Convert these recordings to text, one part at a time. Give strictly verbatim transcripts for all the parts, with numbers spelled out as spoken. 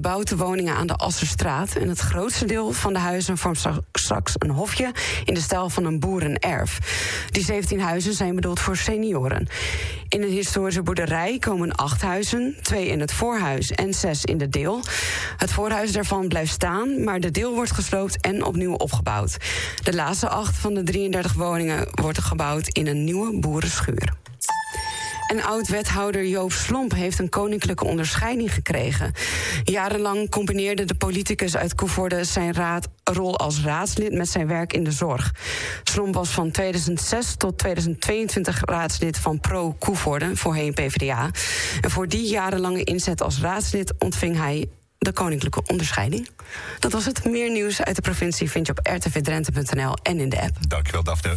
bebouwde woningen aan de Asserstraat. En het grootste deel van de huizen vormt straks een hofje in de stijl van een boerenerf. Die zeventien huizen zijn bedoeld voor senioren. In een historische boerderij komen acht huizen, twee in het voorhuis en zes in de deel. Het voorhuis daarvan blijft staan, maar de deel wordt gesloopt en opnieuw opgebouwd. De laatste acht van de drieëndertig woningen worden gebouwd in een nieuwe boerenschuur. En oud-wethouder Joop Slomp heeft een koninklijke onderscheiding gekregen. Jarenlang combineerde de politicus uit Koevoorde zijn raad, rol als raadslid met zijn werk in de zorg. Slomp was van tweeduizend zes tot tweeduizend tweeëntwintig raadslid van Pro Koevoorde, voorheen P v d A. En voor die jarenlange inzet als raadslid ontving hij de koninklijke onderscheiding. Dat was het. Meer nieuws uit de provincie vind je op r t v drenthe punt n l en in de app. Dankjewel, Daphne.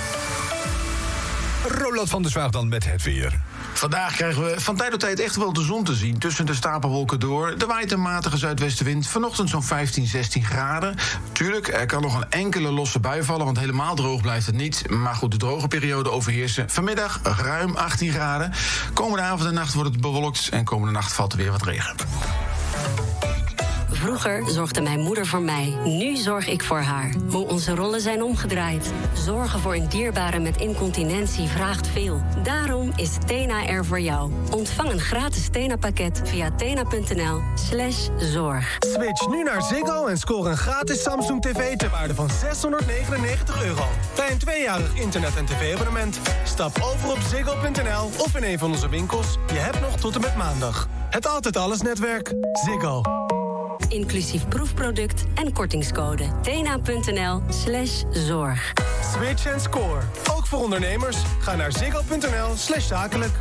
Roland van der Zwaag dan met het weer. Vandaag krijgen we van tijd tot tijd echt wel de zon te zien tussen de stapelwolken door. Er waait een matige zuidwestenwind. Vanochtend zo'n vijftien, zestien graden. Tuurlijk, er kan nog een enkele losse bui vallen, want helemaal droog blijft het niet. Maar goed, de droge periode overheersen. Vanmiddag ruim achttien graden. Komende avond en nacht wordt het bewolkt en komende nacht valt er weer wat regen. Vroeger zorgde mijn moeder voor mij. Nu zorg ik voor haar. Hoe onze rollen zijn omgedraaid. Zorgen voor een dierbare met incontinentie vraagt veel. Daarom is Tena er voor jou. Ontvang een gratis Tena-pakket via tena.nl slash zorg. Switch nu naar Ziggo en score een gratis Samsung tv ter waarde van zeshonderdnegenennegentig euro. Bij een tweejarig internet- en tv-abonnement. Stap over op ziggo punt n l of in een van onze winkels. Je hebt nog tot en met maandag. Het Altijd Alles netwerk. Ziggo. Inclusief proefproduct en kortingscode. tena.nl slash zorg. Switch en score. Ook voor ondernemers. Ga naar ziggo.nl slash zakelijk.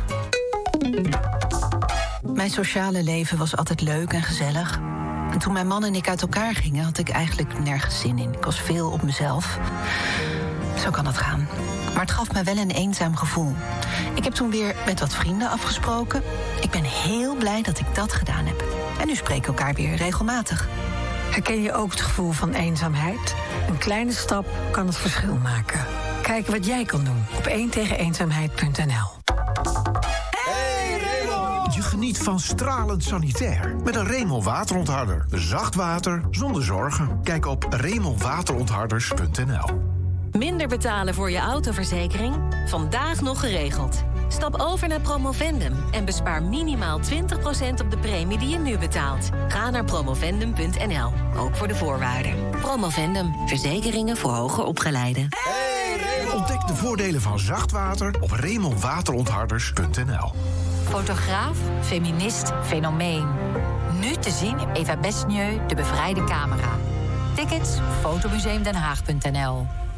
Mijn sociale leven was altijd leuk en gezellig. En toen mijn man en ik uit elkaar gingen, had ik eigenlijk nergens zin in. Ik was veel op mezelf. Zo kan het gaan. Maar het gaf me wel een eenzaam gevoel. Ik heb toen weer met wat vrienden afgesproken. Ik ben heel blij dat ik dat gedaan heb. En nu spreken we elkaar weer regelmatig. Herken je ook het gevoel van eenzaamheid? Een kleine stap kan het verschil maken. Kijk wat jij kan doen op één tegen eenzaamheid punt n l. Hey Raymond! Je geniet van stralend sanitair met een Raymond waterontharder. Zacht water zonder zorgen. Kijk op raymond waterontharders punt n l. Minder betalen voor je autoverzekering? Vandaag nog geregeld. Stap over naar Promovendum en bespaar minimaal twintig procent op de premie die je nu betaalt. Ga naar promovendum punt n l, ook voor de voorwaarden. Promovendum, verzekeringen voor hoger opgeleiden. Hey, ontdek de voordelen van zacht water op raymond waterontharders punt n l. Fotograaf, feminist, fenomeen. Nu te zien in Eva Besnieu, De Bevrijde Camera. Tickets, fotomuseum den haag punt n l.